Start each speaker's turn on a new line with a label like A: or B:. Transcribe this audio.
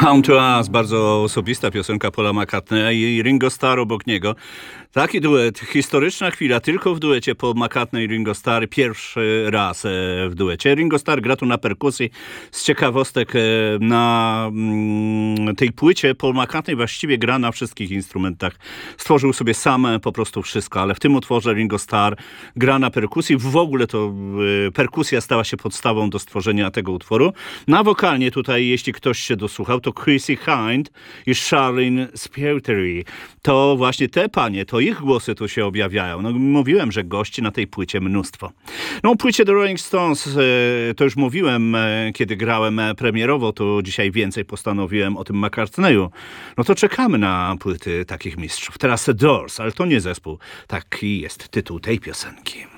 A: Home to Us, bardzo osobista piosenka Paula McCartneya i Ringo Starr obok niego. Taki duet, historyczna chwila, tylko w duecie Paul McCartney i Ringo Starr, pierwszy raz w duecie. Ringo Starr gra tu na perkusji. Z ciekawostek na tej płycie Paul McCartney właściwie gra na wszystkich instrumentach. Stworzył sobie sam po prostu wszystko, ale w tym utworze Ringo Starr gra na perkusji. W ogóle to perkusja stała się podstawą do stworzenia tego utworu. Na wokalnie tutaj, jeśli ktoś się dosłuchał, to Chrissie Hynde i Charlene Spiteri. To właśnie te panie, to ich głosy tu się objawiają. No, mówiłem, że gości na tej płycie mnóstwo. No, o płycie The Rolling Stones to już mówiłem, kiedy grałem premierowo, to dzisiaj więcej postanowiłem o tym McCartneyu. No to czekamy na płyty takich mistrzów. Teraz The Doors, ale to nie zespół. Taki jest tytuł tej piosenki.